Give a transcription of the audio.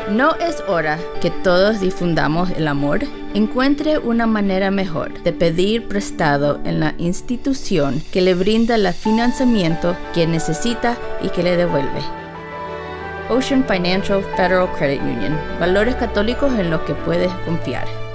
¿No es hora que todos difundamos el amor? Encuentre una manera mejor de pedir prestado en la institución que le brinda el financiamiento que necesita y que le devuelve. Ocean Financial Federal Credit Union. Valores católicos en los que puedes confiar.